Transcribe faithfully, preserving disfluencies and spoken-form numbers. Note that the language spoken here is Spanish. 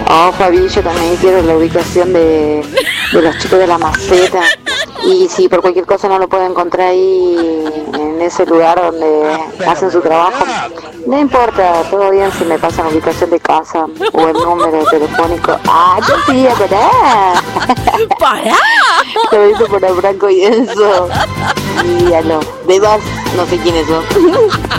Oh, Fabi, yo también quiero la ubicación de, de los chicos de la maceta. Y si por cualquier cosa no lo puedo encontrar ahí en ese lugar donde hacen su trabajo, no importa, todo bien si me pasan la ubicación de casa o el número telefónico. ¡Ah, yo sí, pará! ¡Pará! Lo hice por el Franco y eso. Y a los demás, no sé quiénes son.